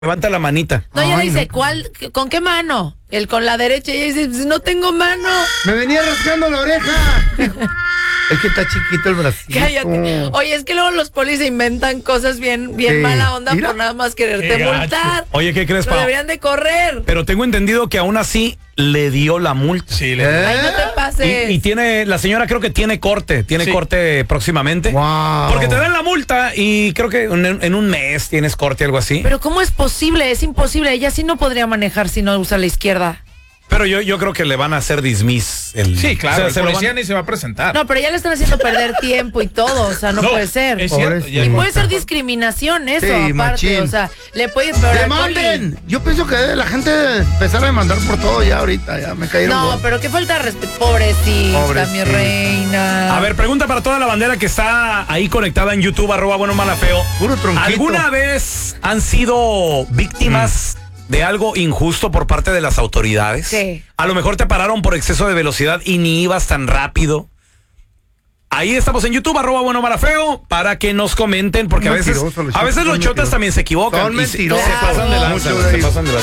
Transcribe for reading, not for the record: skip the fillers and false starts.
Levanta la manita. No, ella Ay, dice, no. ¿cuál? ¿Con qué mano? Él con la derecha. Y ella dice, pues, no tengo mano. Me venía rascando la oreja. Es que está chiquito el bracito. Cállate. Oye, es que luego los polis inventan cosas bien Sí. mala onda Mira. por nada más quererte Qué gacho. multar. Oye, ¿qué crees, Lo Pau? deberían de correr. Pero tengo entendido que aún así le dio la multa. Sí, Ay, no te pases. Y tiene, la señora creo que tiene corte Sí. corte próximamente. Wow. Porque te dan la multa y creo que en un mes tienes corte, algo así. Pero ¿cómo es posible? Es imposible. Ella sí no podría manejar si no usa la izquierda. Pero yo creo que le van a hacer dismiss. Sí, claro, el se lo policía van- ni se va a presentar. No, pero ya le están haciendo perder tiempo y todo. O sea, no puede ser. Es cierto. Pobrecito. ya- Y puede ser discriminación eso, Sí, aparte. machín. O sea, le puede peor al poli. ¡Demanden! Yo pienso que la gente empezar a demandar por todo ya ahorita. Ya me cayeron. No, gordos. pero qué falta de respeto. Pobrecita, Pobrecita. mi reina. A ver, pregunta para toda la bandera que está ahí conectada en YouTube, @buenomalafeo. Puro tronquito. ¿Alguna vez han sido víctimas de algo injusto por parte de las autoridades? Sí. A lo mejor te pararon por exceso de velocidad y ni ibas tan rápido. Ahí estamos en YouTube, @buenomalafeo, para que nos comenten, porque a veces Mentirosos, los son chotas mentirosos. también se equivocan. Son y se mentirosos. pasan de lanza, Mucho se de ellos. pasan de lanza.